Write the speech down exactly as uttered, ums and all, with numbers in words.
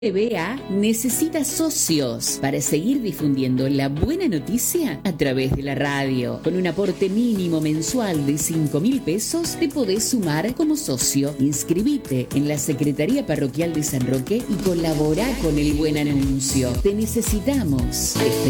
B A necesita socios para seguir difundiendo la buena noticia a través de la radio. Con un aporte mínimo mensual de cinco mil pesos te podés sumar como socio. Inscribite en la Secretaría Parroquial de San Roque y colabora con el buen anuncio. Te necesitamos.